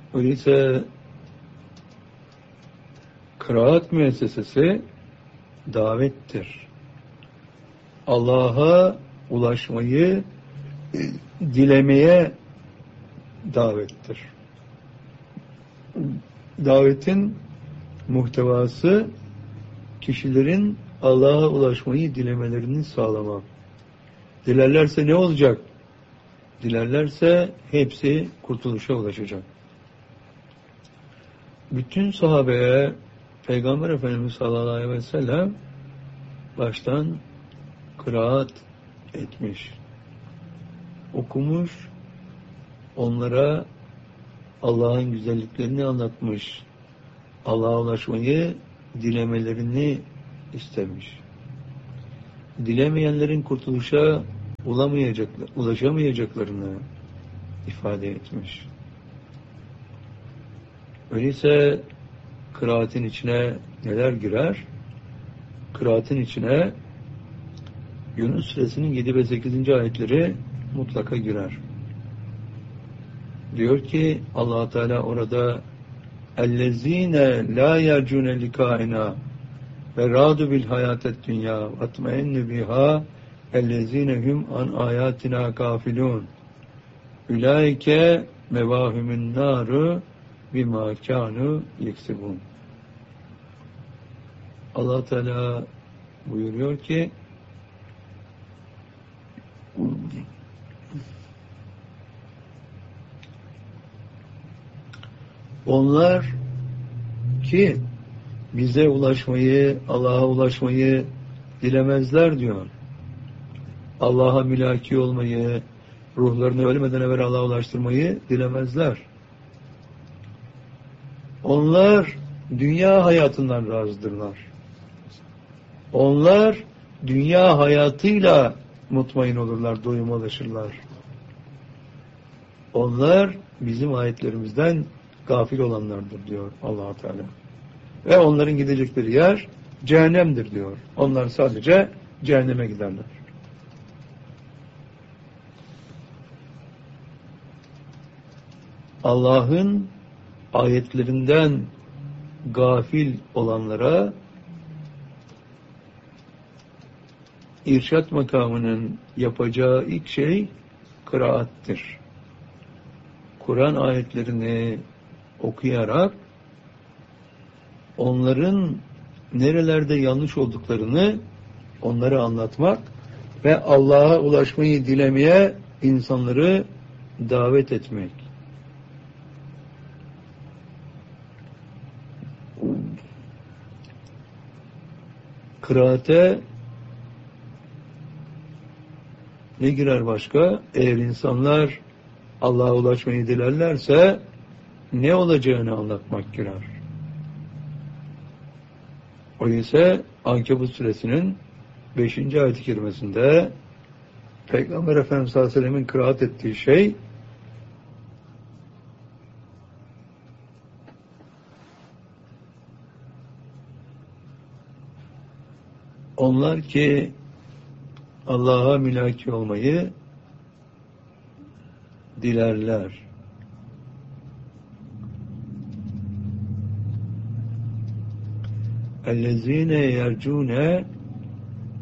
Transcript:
Öyleyse kıraat müessesesi davettir. Allah'a ulaşmayı dilemeye davettir. Davetin muhtevası kişilerin Allah'a ulaşmayı dilemelerini sağlamak. Dilerlerse ne olacak? Dilerlerse hepsi kurtuluşa ulaşacak. Bütün sahabeye Peygamber Efendimiz sallallahu aleyhi ve sellem baştan kıraat etmiş, okumuş, onlara Allah'ın güzelliklerini anlatmış, Allah'a ulaşmayı dilemelerini istemiş. Dilemeyenlerin kurtuluşa ulaşamayacaklarını ifade etmiş. Öyleyse kıraatin içine neler girer? Kıraatin içine Yunus Suresinin 7 ve 8. ayetleri mutlaka girer. Diyor ki Allah Teala orada اَلَّذ۪ينَ لَا يَرْجُونَ لِكَائِنَا وَرَادُ بِالْحَيَاتَ الدُّنْيَا وَاتْمَئِنُّ بِهَا اَلَّذ۪ينَ هُمْ عَنْ آيَاتِنَا غَافِلُونَ اُولَٰئِكَ مَوَاهُمُ النَّارُ بِمَا كَانُوا يَكْسِبُونَ. Allah Teala buyuruyor ki onlar ki bize ulaşmayı, Allah'a ulaşmayı dilemezler diyor. Allah'a mülaki olmayı, ruhlarını ölmeden evvel Allah'a ulaştırmayı dilemezler. Onlar dünya hayatından razıdırlar. Onlar dünya hayatıyla mutmain olurlar, doyuma ulaşırlar. Onlar bizim ayetlerimizden gafil olanlardır diyor Allah Teala. Ve onların gidecekleri yer cehennemdir diyor. Onlar sadece cehenneme giderler. Allah'ın ayetlerinden gafil olanlara irşat makamının yapacağı ilk şey kıraattir. Kur'an ayetlerini okuyarak onların nerelerde yanlış olduklarını onlara anlatmak ve Allah'a ulaşmayı dilemeye insanları davet etmek. Kıraate ne girer başka? Eğer insanlar Allah'a ulaşmayı dilerlerse ne olacağını anlatmak girer. O ise Ankebut suresinin 5. ayet-i kerimesinde Peygamber Efendimiz sallallahu aleyhi ve sellem'in kıraat ettiği şey onlar ki Allah'a mülaki olmayı dilerler. اَلَّذ۪ينَ يَرْجُونَ